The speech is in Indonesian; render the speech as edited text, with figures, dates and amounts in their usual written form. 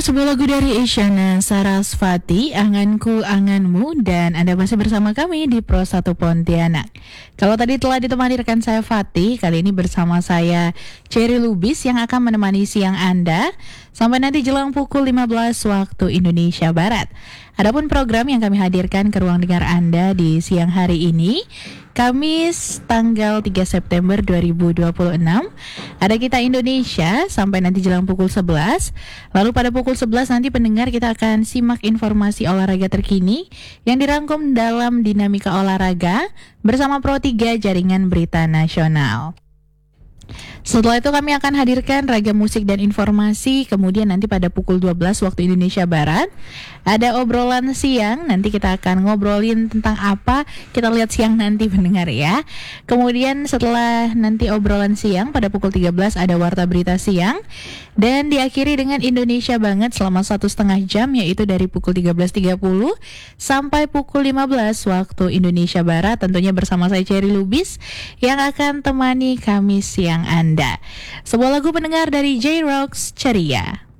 Sebuah lagu dari Isyana Sarasvati, Anganku Anganmu, dan Anda masih bersama kami di Pro 1 Pontianak. Kalau tadi telah ditemani rekan saya Fatih, kali ini bersama saya Cherry Lubis yang akan menemani siang Anda sampai nanti jelang pukul 15 waktu Indonesia Barat. Adapun program yang kami hadirkan ke ruang dengar Anda di siang hari ini, Kamis tanggal 3 September 2026, ada Kita Indonesia sampai nanti jelang pukul 11. Lalu pada pukul 11 nanti pendengar kita akan simak informasi olahraga terkini yang dirangkum dalam Dinamika Olahraga bersama Pro 3 Jaringan Berita Nasional. Setelah itu kami akan hadirkan ragam musik dan informasi. Kemudian nanti pada pukul 12 waktu Indonesia Barat ada obrolan siang. Nanti kita akan ngobrolin tentang apa, kita lihat siang nanti pendengar ya. Kemudian setelah nanti obrolan siang pada pukul 13 ada Warta Berita Siang. Dan diakhiri dengan Indonesia Banget selama 1,5 jam, yaitu dari pukul 13.30 sampai pukul 15 waktu Indonesia Barat. Tentunya bersama saya Cherry Lubis yang akan temani kami siang Anda. Sebuah lagu pendengar dari J-Rocks, Ceria.